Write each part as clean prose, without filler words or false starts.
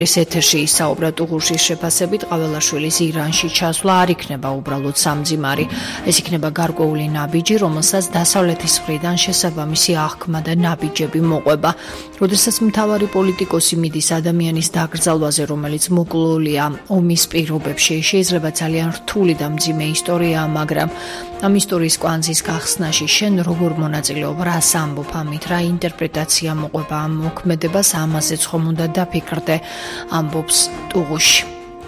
ეთერში ისაუბრა ტუღუშის შეფასებით ყაველაშვილის ირანში ჩასვლა არ იქნება უბრალოდ სამძიმარი. ეს იქნება გარკვეული ნაბიჯი, რომელსაც დასავლეთის მხრიდან შესაბამისი აღქმა და ნაბიჯები მოყვება. როდესაც მთავარი პოლიტიკოსი მიდის ადამიანის დაკრძალვაზე, რომელიც მოკლულია ომის პირობებში, შეიძლება ძალიან რთული და მძიმე ისტორიაა, მაგრამ ამ ისტორიის კვანძის გახსნაში შენ როგორ მონაწილეობ, რას ამბობ ამით, რა ინტერპრეტაცია მოყვება ამ მოქმედებას, ამაზეც ხომ უნდა დაფიქრდე, ამბობს ტუღუში.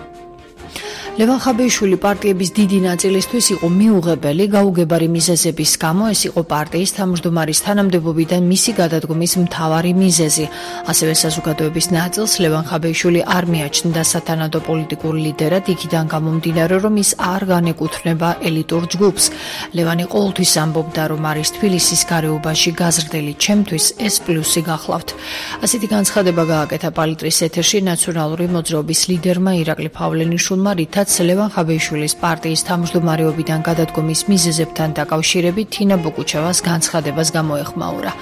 ლევან ხაბეიშვილი პარტიების დიდი ნაწილისთვის იყო მიუღებელი გაუგებარი მიზეზების გამო, ეს იყო პარტიის თავმჯდომარის თანამდებობიდან მისი გადადგომის მთავარი მიზეზი. ასევე საზოგადოების ნაწილს ლევან ხაბეიშვილი არ მიაჩნდა სათანადო პოლიტიკურ ლიდერად, იქიდან გამომდინარე, რომ ის არ განეკუთვნება ელიტურ ჯგუფს. ლევანი ყოველთვის ამბობდა, რომ არის თბილისის გარეუბანში გაზრდილი, ჩემთვის ეს პლუსი გახლავთ. ასეთი განცხადება გააკეთა პალიტრის ეთერში ნაციონალური მოძრაობის ლიდერმა ირაკლი ფავლენიშვილმა, რითაც ლევან ხაბეიშვილის პარტიის თავმჯდომარეობიდან გადადგომის მიზეზებთან დაკავშირებით თინა ბოკუჩევას განცხადებას გამოეხმაურა.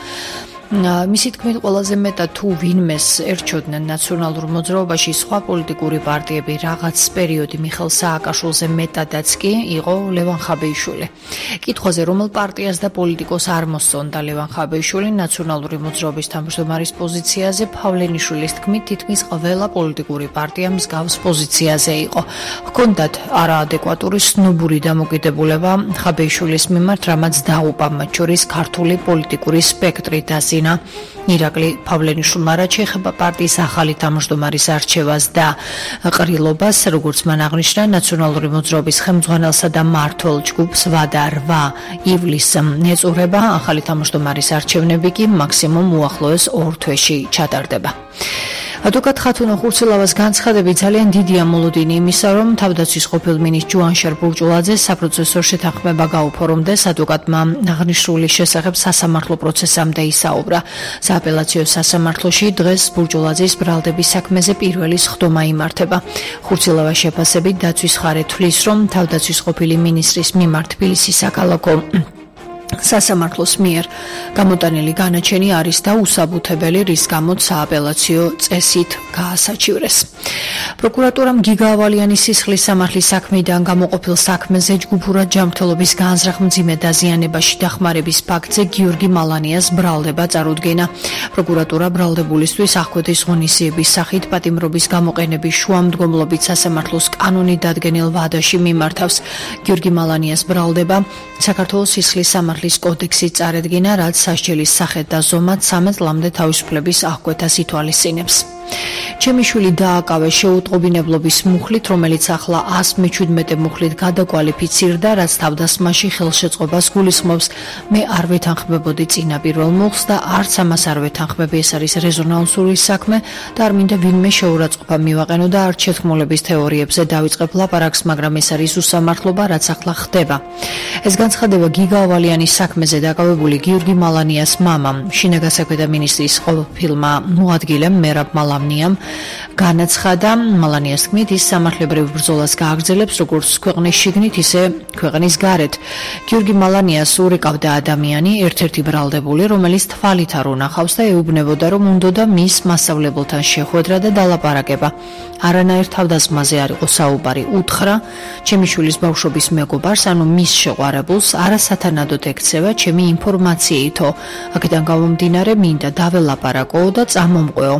მისი თქმით, ყველაზე მეტად თუ ვინმეს ერჩოდნენ ნაციონალურ მოძრაობაში სხვა პოლიტიკური პარტიები რაღაც პერიოდი მიხელ სააკაშვილზე მეტადაც კი იყო ლევან ხაბეიშვილი. კითხვაზე, რომელ პარტიას და პოლიტიკოს არ მოსწონდა ლევან ხაბეიშვილი ნაციონალური მოძრაობის თავმჯდომარის პოზიციაზე, ფავლენიშვილის თქმით, თითქმის ყველა პოლიტიკური პარტია მსგავს პოზიციაზე იყო. ჰქონდათ არაადეკვატური სნობური დამოკიდებულება ხაბეიშვილის მიმართ, რამაც დაუპა მათ შორის ქართული პოლიტიკური სპექტრი დაზიანდა. ირაკლი ფავლენიშვილმა რაც შეეხება პარტიის ახალი თავმჯდომარის არჩევას და ყრილობას, როგორც მან აღნიშნა, ნაციონალური მოძრაობის ხელმძღვანელსა და მმართველ ჯგუფს ვადა 8 ივლისს ეწურება, ახალი თავმჯდომარის არჩევნები კი მაქსიმუმ უახლოეს 2 თვეში ჩატარდება. ადვოკატ ხათუნა ხურცელავას განცხადებით ძალიან დიდია მოლოდინი იმისა, რომ თავდაცვის ყოფილ მინისტრ ჯუანშარ ბურჯულაძეს საპროცესო შეთანხმება გაუფორმდეს. ადვოკატმა აღნიშნულის შესახებ სასამართლო პროცესამდე ისაუბრა. სააპელაციო სასამართლოში დღეს ბურჯულაძის ბრალდების საქმეზე პირველი სხდომა იმართება. ხურცელავას შეფასებით დაცვის მხარე თვლის, რომ თავდაცვის ყოფილი მინისტრის მიმართ თბილისის საქალაქო სასამართლოს მიერ გამოტანილი განაჩენი არის დაუსაბუთებელი, რის გამოც სააპელაციო წესით გაასაჩივრეს. პროკურატურამ გიგა ავალიანის სისხლის სამართლის საქმიდან გამოყოფილ საქმეზე ჯგუფურად ჯანმრთელობის განზრახ მძიმე დაზიანებაში დახმარების ფაქტზე გიორგი მალანიას ბრალდება წარუდგენა. პროკურატურა ბრალდებულისთვის აღკვეთის ღონისძიების სახით პატიმრობის გამოყენების შუამდგომლობით სასამართლოს კანონით დადგენილ ვადაში მიმართავს. გიორგი მალანიას ბრალდება საქართველოს სისხლის სამართლის კოდექსით წარედგინა, რაც სასჯელის სახეთ და ზომად 13 წლამდე თავისუფლების აღკვეთას ითვალისწინებს. ჩემი შვილი დააკავე შეუტყობინებლობის მუხლით, რომელიც ახლა 117 მუხლით გადაკვალიფიცირდა, რაც თავდასხმაში ხელშეწყობას გულისხმობს. მე არ ვეთანხმებოდი წინა პირველ მუხლს და არც ამას არ ვეთანხმები, ეს არის რეზონანსური საქმე და არ მინდა ვინმე შეურაცხყოფა მივაყენო და არც შეთქმულების თეორიებზე დავიწყებ ლაპარაკს, მაგრამ ეს არის უსამართლობა, რაც ახლა ხდება. ეს განცხადება გიგა ავალიანის საქმეზე დაკავებული გიორგი მალანიას მამამ, შინაგან საქმეთა მინისტრის ყოფილმა მოადგილემ მერაბ მალანიამ განაცხადა. მალანიას თქმით, ის სამართლებრივ ბრძოლას გააგრძელებს როგორც ქვეყნის შიგნით, ისე ქვეყნის გარეთ. გიორგი მალანიას ურეკავდა ადამიანი, ერთ-ერთი ბრალდებული, რომელიც თვალით არ უნახავს და ეუბნებოდა, რომ უნდოდა მის მასწავლებელთან შეხვედრა და დალაპარაკება. არანაირ თავდასხმაზე არ იყო საუბარი. უთხრა, ჩემი შვილის ბავშვობის მეგობარს, ანუ მის შეყვარებულს, არასათანადოდ ექცევა ჩემი ინფორმაციითო. აქედან გამომდინარე, მინდა დაველაპარაკო და წამომყვეო.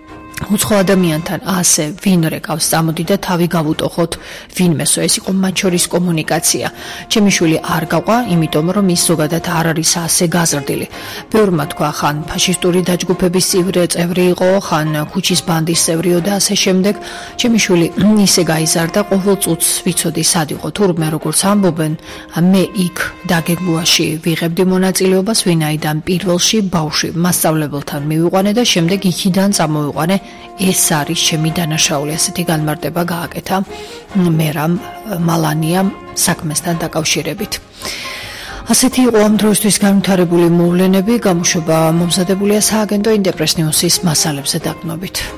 უცხო ადამიანთან ასე ვინ რეკავს, წამოდი და თავი გავუტოხოთ ვინმესო, ეს იყო მათ შორის კომუნიკაცია. ჩემი შვილი არ გაყვა, იმიტომ რომ ის ზოგადად არ არის ასე გაზრდილი. ბევრმა თქვა, ხან ფაშისტური დაჯგუფების წევრი იყო, ხან ქუჩის ბანდის წევრიო და ასე შემდეგ. ჩემი შვილი ისე გაიზარდა, ყოველ წუთს ვიცოდი სად იყო. თურმე როგორც ამბობენ, მე იქ დაგეგმვაში ვიღებდი მონაწილეობას, ვინაიდან პირველში ბავშვი მასწავლებელთან მივიყვანე და შემდეგ იქიდან წამოვიყვანე. ეს არის ჩემი დანაშაული, ასეთი განმარტება გააკეთა მერაბ მალანიამ საქმესთან დაკავშირებით. ასეთი იყო ამ დროისთვის განვითარებული მოვლენები, გამოშვება მომზადებულია სააგენტო ინტერპრეს ნიუსის მასალებზე დაყრდნობით.